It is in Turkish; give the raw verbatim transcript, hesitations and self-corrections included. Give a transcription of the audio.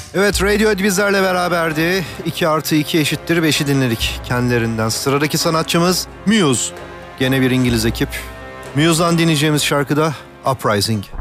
Evet, Radiohead bizlerle beraberdi. iki artı iki eşittir beşi dinledik kendilerinden. Sıradaki sanatçımız Muse. Gene bir İngiliz ekip. Muse'dan dinleyeceğimiz şarkı da Uprising.